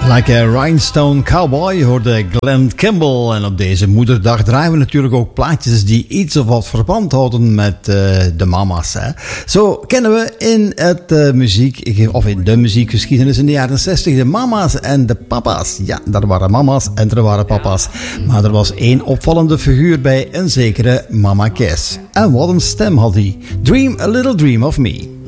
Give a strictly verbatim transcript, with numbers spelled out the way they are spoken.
Like a Rhinestone Cowboy, je hoorde Glenn Campbell. En op deze moederdag draaien we natuurlijk ook plaatjes die iets of wat verband houden met uh, de mama's. Hè. Zo kennen we in het uh, muziek, of in de muziekgeschiedenis in de jaren zestig de mama's en de papa's. Ja, er waren mama's en er waren papa's. Maar er was één opvallende figuur bij, een zekere Mama Cass. En wat een stem had hij. Dream a little dream of me.